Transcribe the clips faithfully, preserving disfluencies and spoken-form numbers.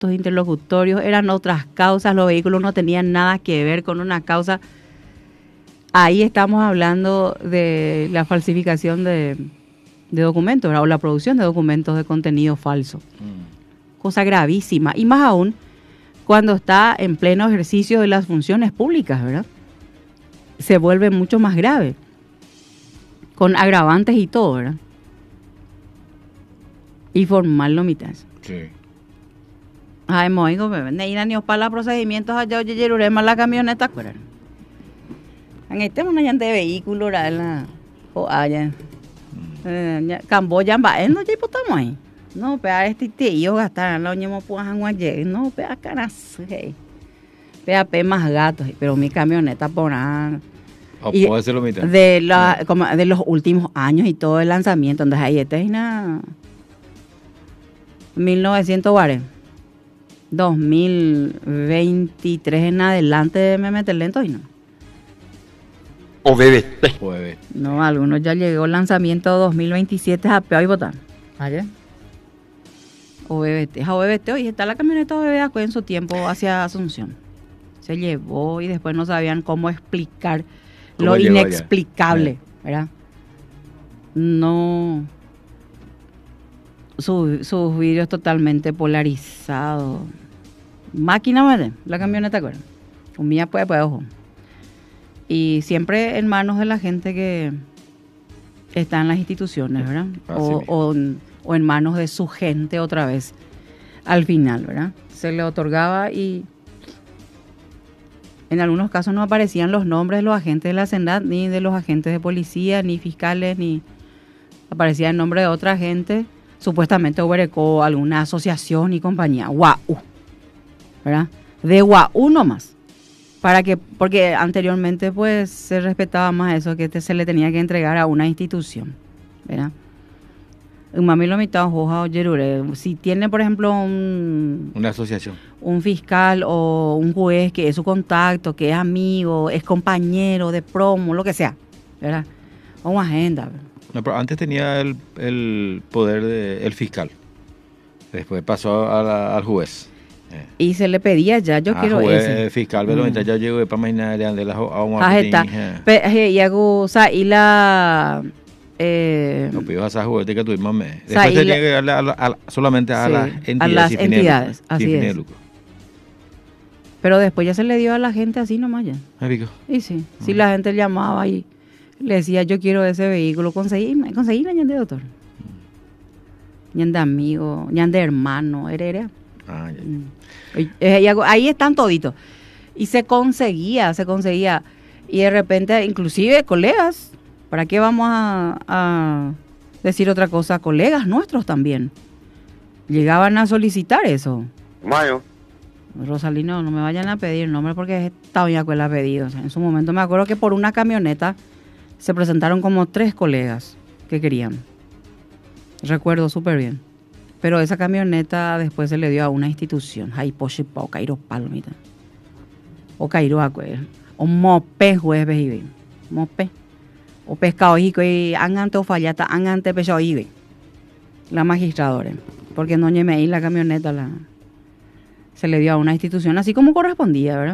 actos interlocutorios, eran otras causas, los vehículos no tenían nada que ver con una causa. Ahí estamos hablando de la falsificación de, de documentos, ¿verdad? O la producción de documentos de contenido falso. Mm. Cosa gravísima. Y más aún cuando está en pleno ejercicio de las funciones públicas, ¿verdad? Se vuelve mucho más grave. Con agravantes y todo, ¿verdad? Y formal lo mitad. Sí. Ay, moigo, bebé. Neina ni para los procedimientos allá, oye, yerurema la camioneta, ¿cuál? En este una llanta de vehículo, ¿verdad? O allá. Camboya, va, no ya estamos ahí. No, pea este tío gastar la oñemo puajan guaye. No, pea caras, hey. Pea pe más gatos, pero mi camioneta por ahí. O puede ser lo mismo. De, la, no. como de los últimos años y todo el lanzamiento, entonces ahí está en mil novecientos cuarenta, dos mil veintitrés en adelante me mete lento y no. O bebé. No, algunos ya llegó el lanzamiento dos mil veintisiete a peor y votar. ¿Ayer? O B B T. O B B T, hoy está la camioneta O B B T en su tiempo hacia Asunción. Se llevó y después no sabían cómo explicar lo inexplicable, ¿verdad? No. Su, sus vidrios totalmente polarizados. Máquina, ¿verdad? La camioneta, ¿verdad? Un mía puede, puede, ojo. Y siempre en manos de la gente que está en las instituciones, ¿verdad? O, o, o en manos de su gente otra vez al final, ¿verdad? Se le otorgaba y en algunos casos no aparecían los nombres de los agentes de la SENAT, ni de los agentes de policía, ni fiscales, ni aparecía el nombre de otra gente, supuestamente hubo alguna asociación y compañía, U A U, ¿verdad? De U A U nomás. Para que, porque anteriormente pues se respetaba más eso, que se le tenía que entregar a una institución, ¿verdad? Mami lo mitad hoja o yerure. Si tiene, por ejemplo, un, una asociación, un fiscal o un juez que es su contacto, que es amigo, es compañero de promo, lo que sea, ¿verdad? O una agenda. No, pero antes tenía el, el poder del de, fiscal. Después pasó a la, al juez. Eh. Y se le pedía ya, yo ah, quiero juez, ese. Fiscal, pero mm. ya llegó para imaginar de la a un ah, está. Y hago, o sea, y la Eh, no pido a esa juguete que tuvimos. Después o sea, tenía que darle a, a, a, solamente a sí, las entidades. A las entidades, lucro, así es. Lucro. Pero después ya se le dio a la gente así nomás ya. ¿Médico? Y sí, uh-huh. Si la gente llamaba y le decía, yo quiero ese vehículo, conseguíme, conseguíme, ñande doctor. Uh-huh. Ñande amigo, ñande hermano, era, era. Ah, ya. Uh-huh. Eh, ahí están toditos. Y se conseguía, se conseguía. Y de repente, inclusive colegas, ¿para qué vamos a, a decir otra cosa? Colegas nuestros también llegaban a solicitar eso. Mayo. Rosalino, no me vayan a pedir el nombre porque estaba ya con el pedido. O sea, en su momento me acuerdo que por una camioneta se presentaron como tres colegas que querían. Recuerdo súper bien. Pero esa camioneta después se le dio a una institución. Ay, poche, o Cairo Palomita. O Cairo Acuer. O Mope, juez, vejibe. Mope. O pescado hijo y angante o fallata, angante pesado hijo. La magistradora. Porque no ñeme la camioneta la, se le dio a una institución así como correspondía, ¿verdad?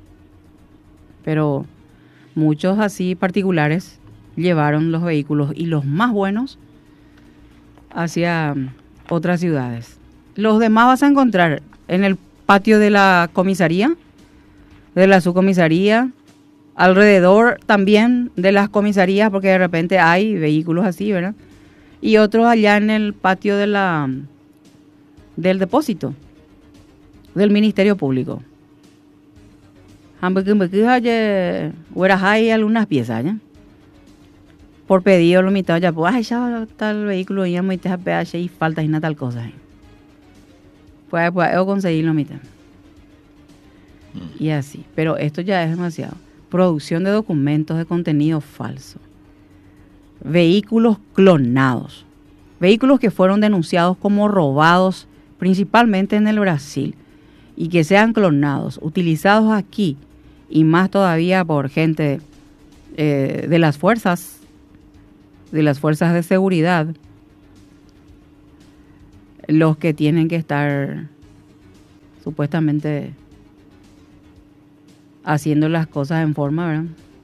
Pero muchos así particulares llevaron los vehículos y los más buenos hacia otras ciudades. Los demás vas a encontrar en el patio de la comisaría, de la subcomisaría, alrededor también de las comisarías, porque de repente hay vehículos así, ¿verdad? Y otros allá en el patio de la del depósito del Ministerio Público. Hay algunas piezas, ¿ya? Por pedido lo mitad ya, pues, ay, ya está el vehículo ya muy P H y falta y nada tal cosa. ¿eh? Pues, pues, yo conseguí lo mitad. Mm. Y así. Pero esto ya es demasiado. Producción de documentos de contenido falso. Vehículos clonados. Vehículos que fueron denunciados como robados, principalmente en el Brasil. Y que sean clonados, utilizados aquí, y más todavía por gente eh, de las fuerzas, de las fuerzas de seguridad, los que tienen que estar supuestamente haciendo las cosas en forma, ¿verdad?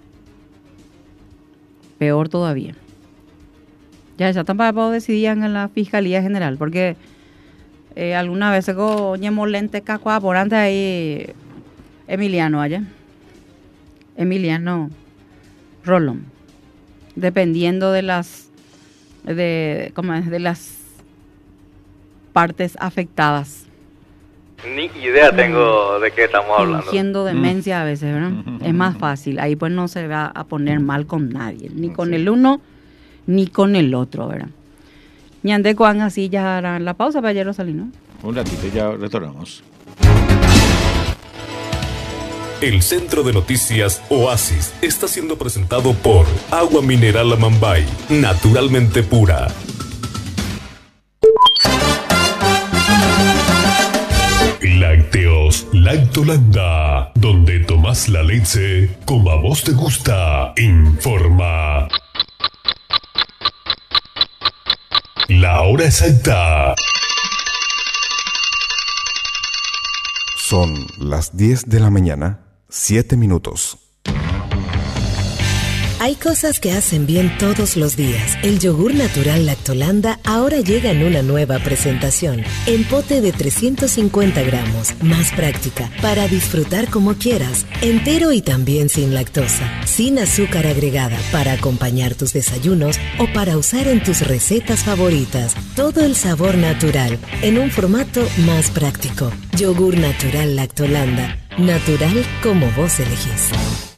Peor todavía. Ya, ya tampoco decidían en la Fiscalía General, porque eh, alguna vez con Ñemolente Cacua por antes ahí Emiliano allá. Emiliano Rolón. Dependiendo de las de, ¿cómo es? De las partes afectadas. Ni idea tengo de qué estamos hablando. Fingiendo demencia a veces, ¿verdad? Es más fácil. Ahí pues no se va a poner mal con nadie. Ni con el uno, ni con el otro, ¿verdad? Ñande Juan, así ya harán la pausa para ayer salir, ¿no? Un ratito ya retornamos. El Centro de Noticias Oasis está siendo presentado por Agua Mineral Amambay, naturalmente pura. Lácteos Lactolanda, donde tomás la leche como a vos te gusta. Informa. La hora exacta. Son las diez de la mañana, siete minutos. Hay cosas que hacen bien todos los días. El yogur natural Lactolanda ahora llega en una nueva presentación. En pote de trescientos cincuenta gramos, más práctica, para disfrutar como quieras. Entero y también sin lactosa. Sin azúcar agregada, para acompañar tus desayunos o para usar en tus recetas favoritas. Todo el sabor natural, en un formato más práctico. Yogur natural Lactolanda. Natural como vos elegís.